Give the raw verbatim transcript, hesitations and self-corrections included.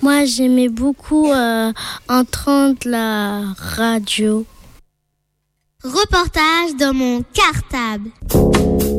Moi, j'aimais beaucoup euh, entendre la radio. Reportage dans mon cartable.